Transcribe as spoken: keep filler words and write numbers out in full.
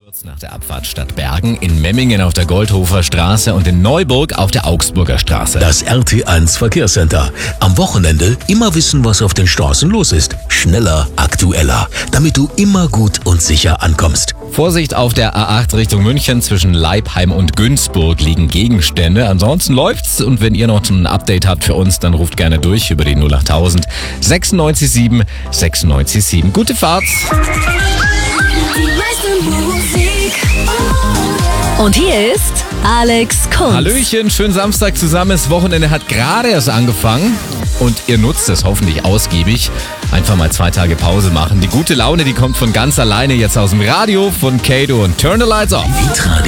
Kurz nach der Abfahrt Stadt Bergen, in Memmingen auf der Goldhofer Straße und in Neuburg auf der Augsburger Straße. Das R T eins Verkehrscenter. Am Wochenende immer wissen, was auf den Straßen los ist. Schneller, aktueller, damit du immer gut und sicher ankommst. Vorsicht auf der A acht Richtung München, zwischen Leipheim und Günzburg liegen Gegenstände. Ansonsten läuft's, und wenn ihr noch ein Update habt für uns, dann ruft gerne durch über die null acht tausend sechsundneunzig sieben sechsundneunzig sieben. Gute Fahrt! Und hier ist Alex Kunz. Hallöchen, schönen Samstag zusammen. Das Wochenende hat gerade erst angefangen und ihr nutzt es hoffentlich ausgiebig. Einfach mal zwei Tage Pause machen. Die gute Laune, die kommt von ganz alleine jetzt aus dem Radio von Kato und Turn the Lights Off. Hitradio